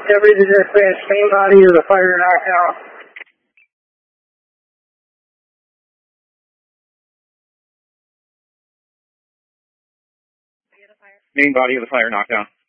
Deputy dispatch, main body of the fire knocked out. Main body of the fire knocked down.